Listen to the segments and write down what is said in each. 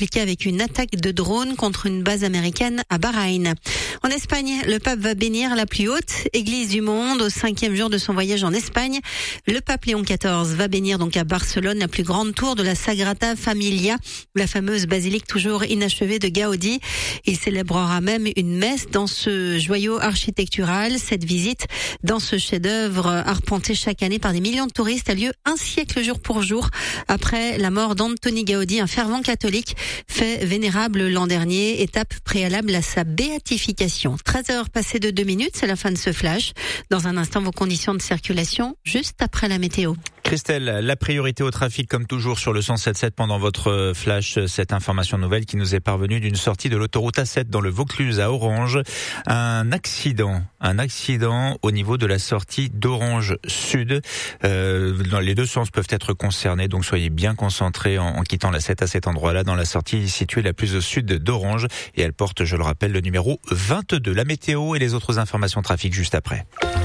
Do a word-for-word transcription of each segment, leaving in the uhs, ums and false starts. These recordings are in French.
compliqué avec une attaque de drone contre une base américaine à Bahreïn. En Espagne, le pape va bénir la plus haute église du monde au cinquième jour de son voyage en Espagne. Le pape Léon quatorze va bénir donc à Barcelone la plus grande tour de la Sagrada Familia, la fameuse basilique toujours inachevée de Gaudi. Il célébrera même une messe dans ce joyau architectural. Cette visite dans ce chef-d'œuvre arpenté chaque année par des millions de touristes a lieu un siècle jour pour jour après la mort d'Antoni Gaudi, un fervent catholique fait vénérable l'an dernier, étape préalable à sa béatification. treize heures passées de deux minutes, c'est la fin de ce flash. Dans un instant, vos conditions de circulation juste après la météo. Christelle, la priorité au trafic comme toujours sur le cent sept sept pendant votre flash, cette information nouvelle qui nous est parvenue d'une sortie de l'autoroute A sept dans le Vaucluse à Orange. Un accident, un accident au niveau de la sortie d'Orange Sud. Euh, dans les deux sens peuvent être concernés, donc soyez bien concentrés en, en quittant la sept à cet endroit-là, dans la sortie située la plus au sud d'Orange. Et elle porte, je le rappelle, le numéro vingt-deux. La météo et les autres informations trafic juste après.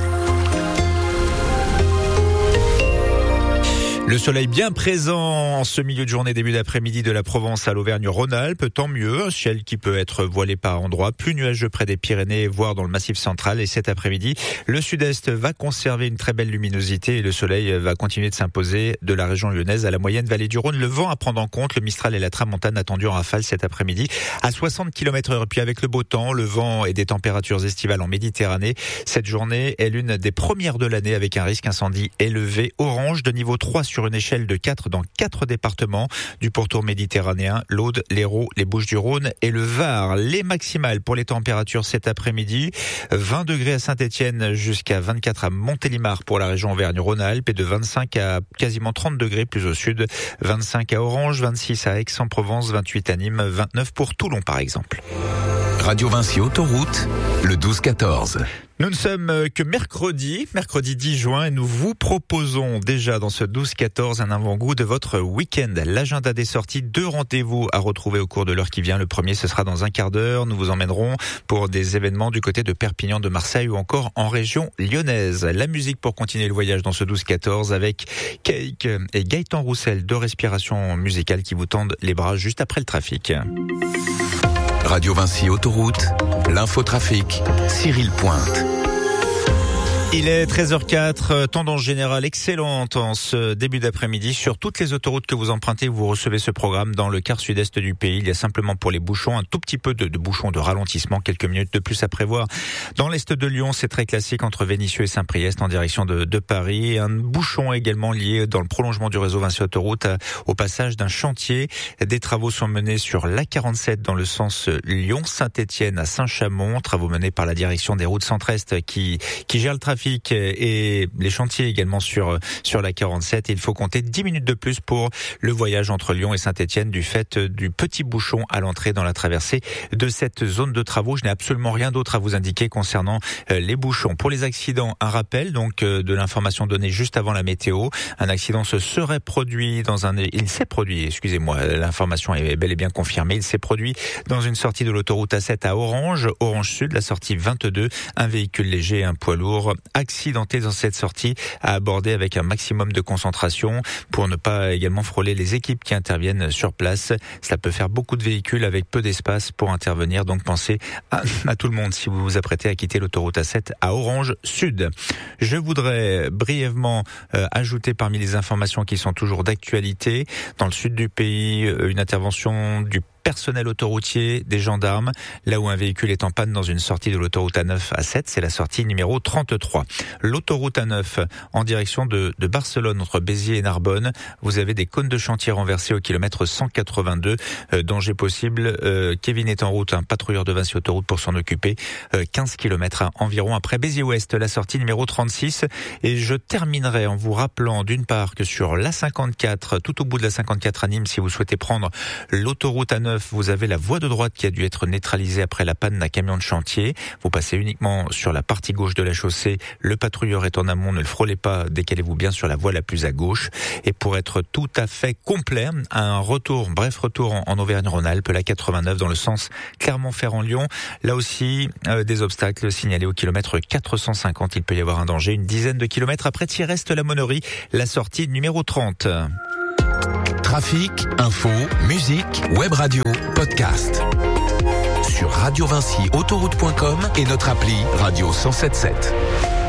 Le soleil bien présent en ce milieu de journée, début d'après-midi de la Provence à l'Auvergne-Rhône-Alpes. Tant mieux, un ciel qui peut être voilé par endroits, plus nuageux près des Pyrénées, voire dans le Massif central. Et cet après-midi, le sud-est va conserver une très belle luminosité et le soleil va continuer de s'imposer de la région lyonnaise à la moyenne vallée du Rhône. Le vent à prendre en compte, le Mistral et la Tramontane attendus en rafale cet après-midi à soixante kilomètres heure. Puis avec le beau temps, le vent et des températures estivales en Méditerranée, cette journée est l'une des premières de l'année avec un risque incendie élevé. Orange de niveau trois sur sur une échelle de quatre dans quatre départements du pourtour méditerranéen, l'Aude, l'Hérault, les Bouches-du-Rhône et le Var. Les maximales pour les températures cet après-midi, vingt degrés à Saint-Étienne jusqu'à vingt-quatre à Montélimar pour la région Auvergne-Rhône-Alpes et de vingt-cinq à quasiment trente degrés plus au sud, vingt-cinq à Orange, vingt-six à Aix-en-Provence, vingt-huit à Nîmes, vingt-neuf pour Toulon par exemple. Radio Vinci Autoroute, le douze quatorze. Nous ne sommes que mercredi, mercredi dix juin, et nous vous proposons déjà dans ce douze quatorze un avant-goût de votre week-end. L'agenda des sorties, deux rendez-vous à retrouver au cours de l'heure qui vient. Le premier, ce sera dans un quart d'heure. Nous vous emmènerons pour des événements du côté de Perpignan, de Marseille ou encore en région lyonnaise. La musique pour continuer le voyage dans ce douze quatorze avec Cake et Gaëtan Roussel, deux respirations musicales qui vous tendent les bras juste après le trafic. Radio Vinci Autoroute, l'infotrafic, Cyril Pointe. Il est treize heures quatre, tendance générale excellente en ce début d'après-midi. Sur toutes les autoroutes que vous empruntez, vous recevez ce programme dans le quart sud-est du pays. Il y a simplement pour les bouchons un tout petit peu de, de bouchons de ralentissement, quelques minutes de plus à prévoir. Dans l'est de Lyon, c'est très classique entre Vénissieux et Saint-Priest en direction de, de Paris. Un bouchon également lié dans le prolongement du réseau Vinci Autoroute à, au passage d'un chantier. Des travaux sont menés sur l'A quarante-sept dans le sens Lyon-Saint-Étienne à Saint-Chamond. Travaux menés par la direction des routes centre-est qui, qui gère le trafic et les chantiers également sur sur la quarante-sept. Il faut compter dix minutes de plus pour le voyage entre Lyon et Saint-Étienne du fait du petit bouchon à l'entrée dans la traversée de cette zone de travaux. Je n'ai absolument rien d'autre à vous indiquer concernant les bouchons. Pour les accidents, un rappel donc de l'information donnée juste avant la météo. Un accident se serait produit dans un il s'est produit, excusez-moi, l'information est bel et bien confirmée. Il s'est produit dans une sortie de l'autoroute A sept à Orange, Orange Sud, la sortie vingt-deux. Un véhicule léger et un poids lourd accidenté dans cette sortie à aborder avec un maximum de concentration pour ne pas également frôler les équipes qui interviennent sur place. Cela peut faire beaucoup de véhicules avec peu d'espace pour intervenir, donc pensez à, à tout le monde si vous vous apprêtez à quitter l'autoroute A sept à Orange Sud. Je voudrais brièvement euh, ajouter parmi les informations qui sont toujours d'actualité, dans le sud du pays, une intervention du personnel autoroutier, des gendarmes, là où un véhicule est en panne dans une sortie de l'autoroute A neuf à sept, c'est la sortie numéro trente-trois. L'autoroute A neuf en direction de, de Barcelone entre Béziers et Narbonne, vous avez des cônes de chantier renversés au kilomètre cent quatre-vingt-deux, euh, danger possible. Euh, Kevin est en route, un patrouilleur de Vinci Autoroute pour s'en occuper, euh, quinze kilomètres environ après Béziers-Ouest, la sortie numéro trente-six. Et je terminerai en vous rappelant d'une part que sur l'A cinquante-quatre, tout au bout de la cinquante-quatre à Nîmes, si vous souhaitez prendre l'autoroute A neuf, vous avez la voie de droite qui a dû être neutralisée après la panne d'un camion de chantier. Vous passez uniquement sur la partie gauche de la chaussée. Le patrouilleur est en amont, ne le frôlez pas, décalez-vous bien sur la voie la plus à gauche. Et pour être tout à fait complet, un retour, bref retour en, en Auvergne-Rhône-Alpes, la quatre-vingt-neuf dans le sens Clermont-Ferrand-Lyon. Là aussi, euh, des obstacles signalés au kilomètre quatre cent cinquante. Il peut y avoir un danger, une dizaine de kilomètres après Thierrest-la-Monnerie, la sortie numéro trente. Trafic, info, musique, web radio, podcast. Sur Radio Vinci Autoroute point com et notre appli Radio cent soixante-sept.